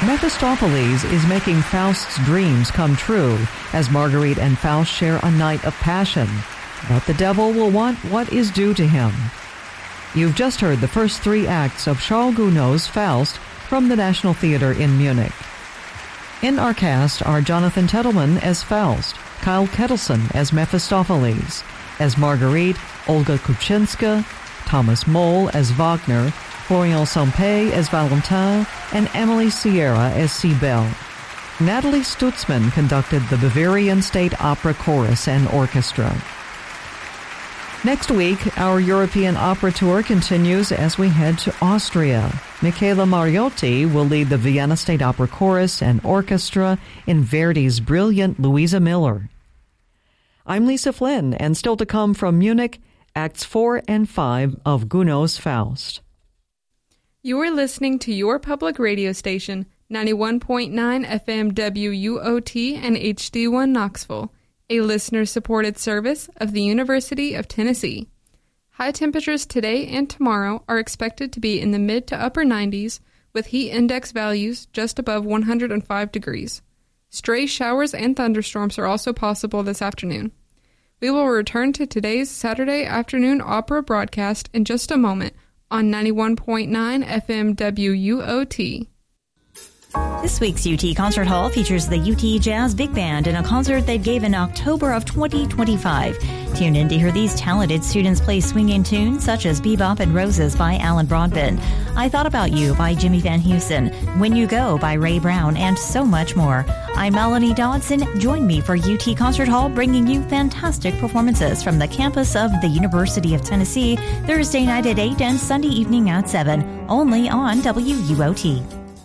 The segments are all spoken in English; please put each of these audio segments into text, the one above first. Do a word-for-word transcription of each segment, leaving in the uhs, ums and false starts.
Mephistopheles is making Faust's dreams come true as Marguerite and Faust share a night of passion. But the devil will want what is due to him. You've just heard the first three acts of Charles Gounod's Faust from the National Theatre in Munich. In our cast are Jonathan Tettleman as Faust, Kyle Kettleson as Mephistopheles, as Marguerite, Olga Kuchinska, Thomas Moll as Wagner, Florian Sampé as Valentin, and Emily Sierra as Cybele. Natalie Stutzman conducted the Bavarian State Opera Chorus and Orchestra. Next week, our European opera tour continues as we head to Austria. Michela Mariotti will lead the Vienna State Opera Chorus and Orchestra in Verdi's brilliant Louisa Miller. I'm Lisa Flynn, and still to come from Munich, Acts four and five of Gounod's Faust. You are listening to your public radio station, ninety-one point nine F M W U O T and H D one Knoxville, a listener-supported service of the University of Tennessee. High temperatures today and tomorrow are expected to be in the mid to upper nineties, with heat index values just above one hundred five degrees. Stray showers and thunderstorms are also possible this afternoon. We will return to today's Saturday afternoon opera broadcast in just a moment on ninety-one point nine F M W U O T. This week's U T Concert Hall features the U T Jazz Big Band in a concert they gave in October of twenty twenty-five. Tune in to hear these talented students play swinging tunes such as Bebop and Roses by Alan Broadbent, I Thought About You by Jimmy Van Heusen, When You Go by Ray Brown, and so much more. I'm Melanie Dodson. Join me for U T Concert Hall, bringing you fantastic performances from the campus of the University of Tennessee, Thursday night at eight and Sunday evening at seven, only on W U O T.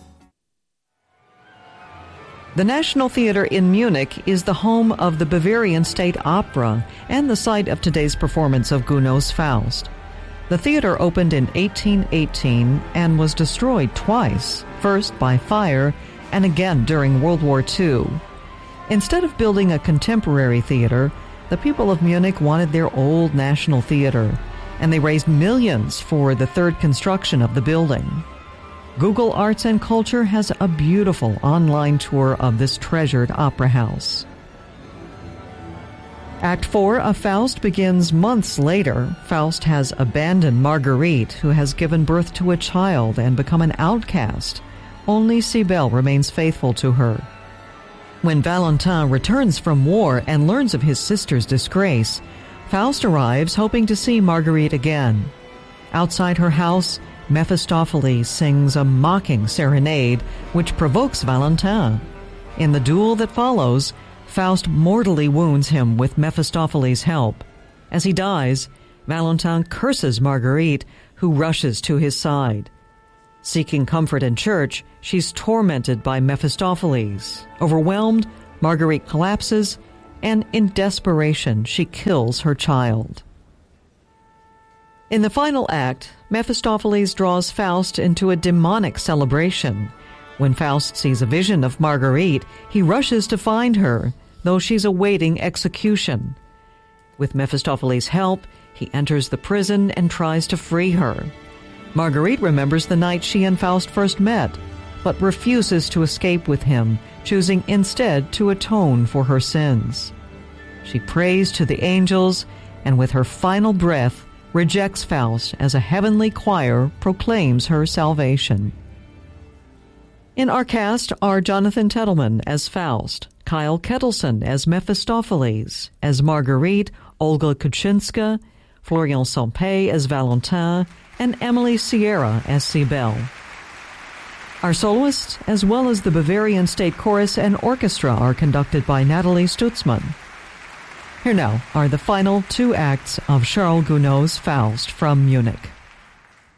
The National Theatre in Munich is the home of the Bavarian State Opera and the site of today's performance of Gounod's Faust. The theater opened in eighteen eighteen and was destroyed twice, first by fire and again during World War Two. Instead of building a contemporary theater, the people of Munich wanted their old National Theater, and they raised millions for the third construction of the building. Google Arts and Culture has a beautiful online tour of this treasured opera house. Act four of Faust begins months later. Faust has abandoned Marguerite, who has given birth to a child and become an outcast. Only Cybele remains faithful to her. When Valentin returns from war and learns of his sister's disgrace, Faust arrives hoping to see Marguerite again. Outside her house, Mephistopheles sings a mocking serenade which provokes Valentin. In the duel that follows, Faust mortally wounds him with Mephistopheles' help. As he dies, Valentin curses Marguerite, who rushes to his side. Seeking comfort in church, she's tormented by Mephistopheles. Overwhelmed, Marguerite collapses, and in desperation, she kills her child. In the final act, Mephistopheles draws Faust into a demonic celebration. When Faust sees a vision of Marguerite, he rushes to find her, though she's awaiting execution. With Mephistopheles' help, he enters the prison and tries to free her. Marguerite remembers the night she and Faust first met, but refuses to escape with him, choosing instead to atone for her sins. She prays to the angels, and with her final breath, rejects Faust as a heavenly choir proclaims her salvation. In our cast are Jonathan Tettleman as Faust, Kyle Kettleson as Mephistopheles, as Marguerite, Olga Kuchinska, Florian Sampé as Valentin, and Emily Sierra as Cybele. Our soloists, as well as the Bavarian State Chorus and Orchestra, are conducted by Natalie Stutzman. Here now are the final two acts of Charles Gounod's Faust from Munich.